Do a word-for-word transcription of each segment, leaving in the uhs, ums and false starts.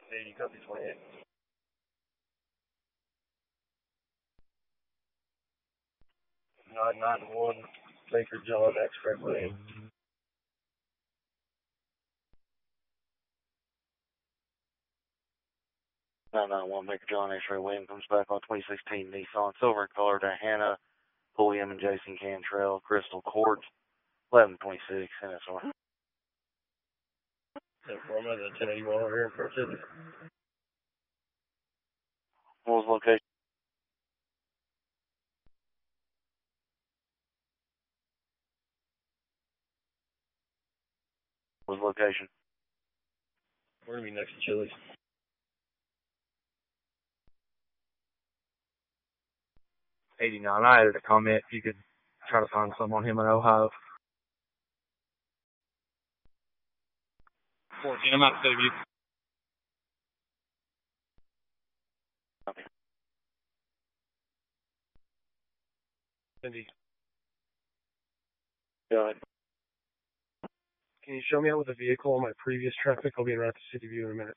eighty, copy twenty-eight. nine nine one, Baker John, X-Ray Lane. nine nine one, Baker John, X-Ray William comes back on twenty sixteen Nissan Silver in color to Hannah, William and Jason Cantrell, Crystal Court, eleven twenty-six, N S R. Inform of the ten eighty-one over here in Port City. What was the location? What was the location? We're going to be next to Chili's. eighty-nine, I added a comment if you could try to find some on him in Ohio. fourteen, I'm out to save you. Okay. Cindy. Go ahead. Can you show me out with a vehicle on my previous traffic? I'll be in Rapid City View in a minute.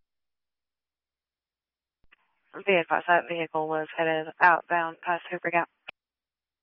Be advised that vehicle was headed outbound past Hooper Gap.